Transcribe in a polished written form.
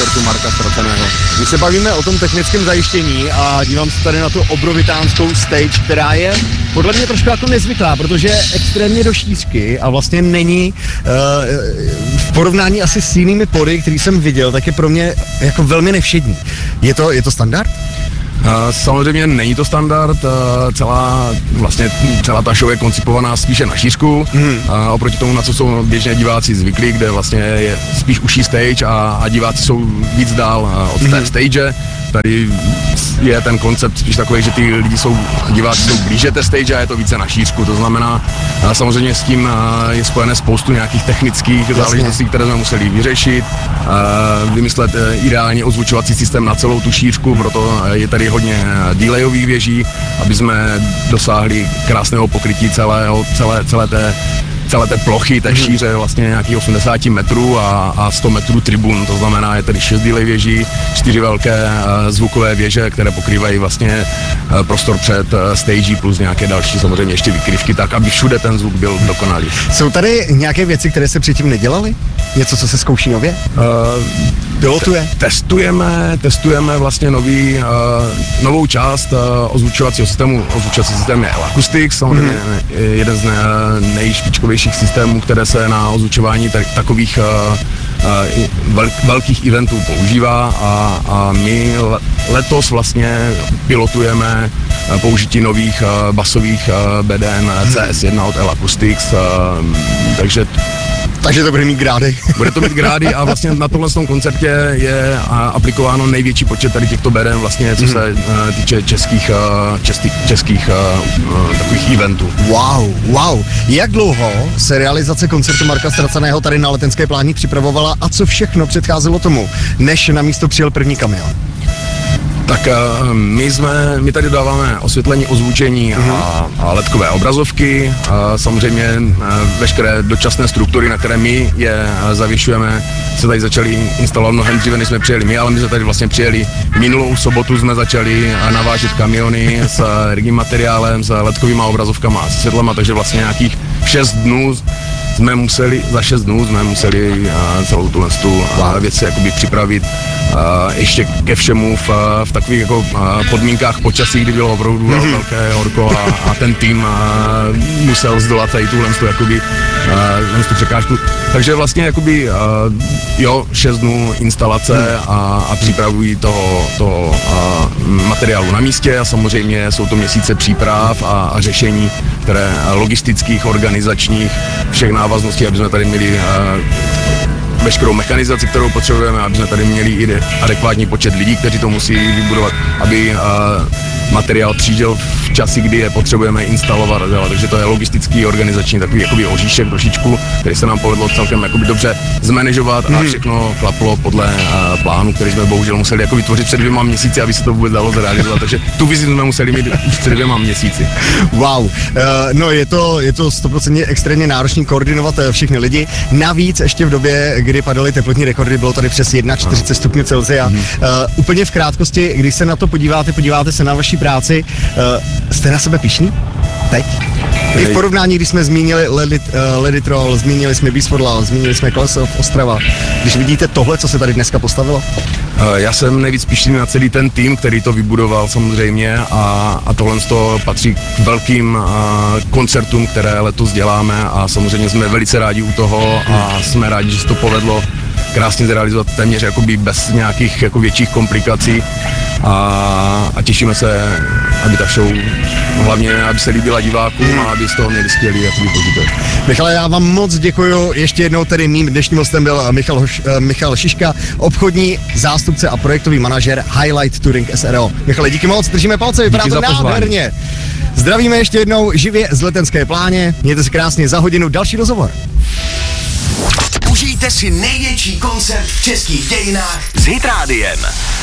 koncertu Marka Ztraceného. My se bavíme o tom technickém zajištění a dívám se tady na tu obrovitánskou stage, která je podle mě trošku jako nezvyklá, protože je extrémně do šířky a vlastně není v porovnání asi s jinými pody, který jsem viděl, tak je pro mě jako velmi nevšední. Je to standard? Samozřejmě není to standard, celá ta show je koncipovaná spíše na šířku, oproti tomu, na co jsou běžně diváci zvyklí, kde vlastně je spíš užší stage a diváci jsou víc dál od té stage. Tady je ten koncept spíš takový, že ty diváci jsou blíže té stage a je to více na šířku, to znamená, samozřejmě s tím je spojené spoustu nějakých technických záležitostí, které jsme museli vyřešit, vymyslet ideální ozvučovací systém na celou tu šířku, proto je tady hodně delayových věží, aby jsme dosáhli krásného pokrytí celé té plochy, té šíře vlastně nějakých 80 metrů a 100 metrů tribun, to znamená, je tady 6 delay věží, 4 velké zvukové věže, které pokrývají vlastně prostor před stage plus nějaké další samozřejmě ještě vykryvky, tak aby všude ten zvuk byl dokonalý. Jsou tady nějaké věci, které se předtím nedělaly? Něco, co se zkouší nově? Pilotuje? Testujeme vlastně novou část ozvučovacího systému. Ozvučovací systém je L-Acoustics, samozřejmě jeden z nejšpičkovějších systémů, které se na ozvučování takových velkých eventů používá a my letos vlastně pilotujeme použití nových basových BDN CS1 od L-Acoustics, takže to bude mít grády. Bude to mít grády a vlastně na tomhle koncertě je aplikováno největší počet tady těchto BDN vlastně, co se týče českých takových eventů. Wow. Jak dlouho se realizace koncertu Marka Ztraceného tady na Letenské pláni připravovala a co všechno předcházelo tomu, než na místo přijel první kamion? Tak my tady dáváme osvětlení, ozvučení a ledkové obrazovky. Samozřejmě veškeré dočasné struktury, na které my je zavěšujeme, se tady začaly instalovat mnohem dříve, než jsme přijeli my, ale my jsme tady vlastně přijeli minulou sobotu, jsme začali navážet kamiony s rigging materiálem, s ledkovýma obrazovkama a s světlama, takže vlastně nějakých 6 dnů za 6 dnů jsme museli celou tu věci jakoby připravit. Ještě ke všemu v takových jako podmínkách počasí, kdy bylo opravdu velké horko a ten tým musel zdolat tady tuhle tu překážku. Takže vlastně jakoby 6 dnů instalace a přípravují toho materiálu na místě a samozřejmě jsou to měsíce příprav a řešení, které logistických, organizačních, všech návazností, aby jsme tady měli veškerou mechanizaci, kterou potřebujeme, aby jsme tady měli i adekvátní počet lidí, kteří to musí vybudovat, aby materiál přijížděl v časy, kdy je potřebujeme instalovat. Takže to je logistický, organizační takový jakoby oříšek trošičku, který se nám povedlo celkem jakoby dobře zmanéžovat a všechno klaplo podle plánu, který jsme bohužel museli jakoby tvořit před 2 měsíci, aby se to vůbec dalo zrealizovat. Takže tu vizi jsme museli mít už před 2 měsíci. Wow, no je to 100% extrémně náročný koordinovat všechny lidi. Navíc ještě v době, kdy padaly teplotní rekordy, bylo tady přes 41 stupňů Celsia. Úplně v krátkosti, když se na to podíváte se na vaši práci, jste na sebe pyšní? Teď? I v porovnání, když jsme zmínili Leditrol, zmínili jsme Beastfodla, zmínili jsme Klesov, Ostrava. Když vidíte tohle, co se tady dneska postavilo? Já jsem nejvíc pyšný na celý ten tým, který to vybudoval samozřejmě a tohle patří k velkým koncertům, které letos děláme a samozřejmě jsme velice rádi u toho a jsme rádi, že se to povedlo krásně zrealizovat téměř jakoby bez nějakých jako větších komplikací a těšíme se, aby ta show hlavně, aby se líbila divákům a aby z toho měli skvělý jakoby požitek. Michale, já vám moc děkuju, ještě jednou tedy mým dnešním hostem byl Michal Šiška, obchodní zástupce a projektový manažer Highlight Touring SRO. Michale, díky moc, držíme palce, vypadá to nádherně. Zdravíme ještě jednou živě z Letenské pláně, mějte se krásně, za hodinu další rozhovor. Užijte si největší koncert v českých dějinách s Hit Rádiem.